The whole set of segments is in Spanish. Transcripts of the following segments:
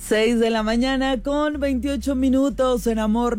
6 de la mañana con 28 minutos en Amor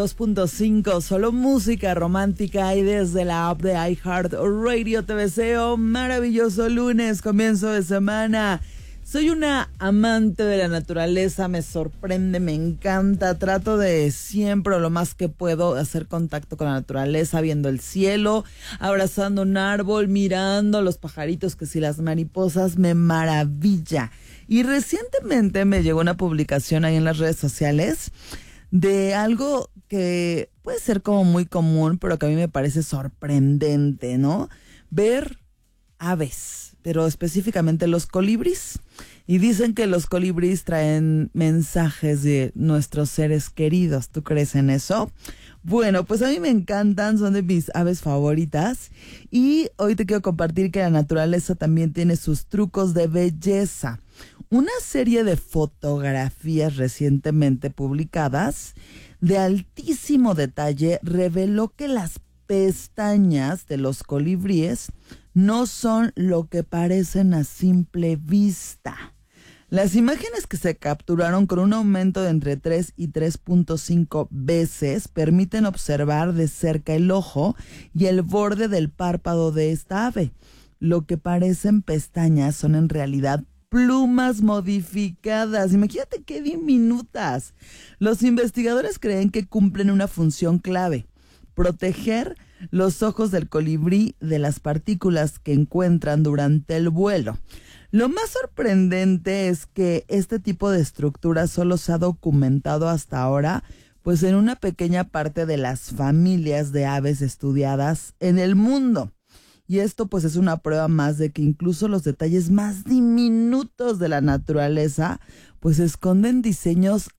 92.5, solo música romántica y desde la app de iHeartRadio te deseo maravilloso lunes, comienzo de semana. Soy una amante de la naturaleza, me sorprende, me encanta, trato de siempre o lo más que puedo hacer contacto con la naturaleza, viendo el cielo, abrazando un árbol, mirando los pajaritos, que si las mariposas, me maravilla. Y recientemente me llegó una publicación ahí en las redes sociales de algo que puede ser como muy común, pero que a mí me parece sorprendente, ¿no? Ver aves, pero específicamente los colibríes. Y dicen que los colibríes traen mensajes de nuestros seres queridos. ¿Tú crees en eso? Bueno, pues a mí me encantan, son de mis aves favoritas. Y hoy te quiero compartir que la naturaleza también tiene sus trucos de belleza. Una serie de fotografías recientemente publicadas de altísimo detalle reveló que las pestañas de los colibríes no son lo que parecen a simple vista. Las imágenes que se capturaron con un aumento de entre 3 y 3.5 veces permiten observar de cerca el ojo y el borde del párpado de esta ave. Lo que parecen pestañas son en realidad plumas modificadas. Imagínate qué diminutas. Los investigadores creen que cumplen una función clave: proteger los ojos del colibrí de las partículas que encuentran durante el vuelo. Lo más sorprendente es que este tipo de estructura solo se ha documentado hasta ahora, pues en una pequeña parte de las familias de aves estudiadas en el mundo. Y esto pues es una prueba más de que incluso los detalles más diminutos de la naturaleza pues esconden diseños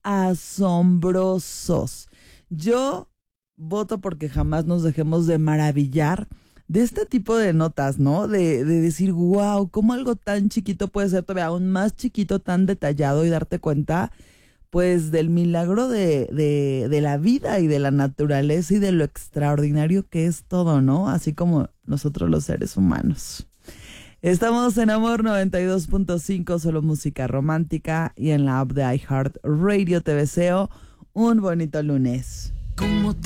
asombrosos. Yo voto porque jamás nos dejemos de maravillar de este tipo de notas, ¿no? De decir, wow, cómo algo tan chiquito puede ser todavía aún más chiquito, tan detallado, y darte cuenta pues del milagro de la vida y de la naturaleza y de lo extraordinario que es todo, ¿no? Así como nosotros los seres humanos. Estamos en Amor 92.5, solo música romántica, y en la app de iHeartRadio te deseo un bonito lunes. ¿Cómo te